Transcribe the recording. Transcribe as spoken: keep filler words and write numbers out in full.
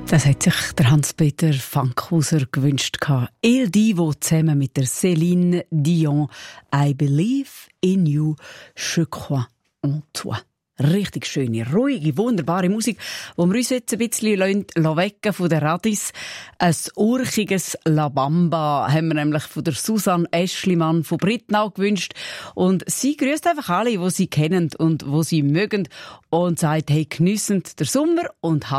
Das hat sich der Hans-Peter Fankhauser gewünscht. Il Divo zusammen mit der Céline Dion. I believe in you, je crois en toi. Richtig schöne, ruhige, wunderbare Musik, wo wir uns jetzt ein bisschen wecken von der Radis. Ein urchiges La Bamba haben wir nämlich von der Susanne Eschlimann von Brittnau gewünscht. Und sie grüßt einfach alle, die sie kennen und die sie mögen und sagt, hey, geniessend der Sommer und